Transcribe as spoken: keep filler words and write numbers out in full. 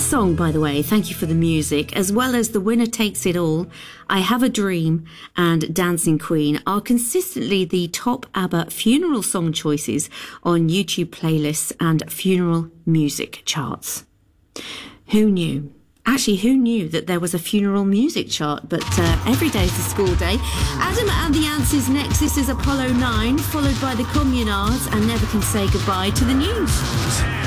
song, by the way, thank you for the music, as well as The Winner Takes It All, I Have a Dream and Dancing Queen are consistently the top ABBA funeral song choices on YouTube playlists and funeral music charts. Who knew? Actually, who knew that there was a funeral music chart? But uh, every day's a school day. Adam and the Ants is next. This is Apollo nine, followed by the Communards, and Never Can Say Goodbye to the News.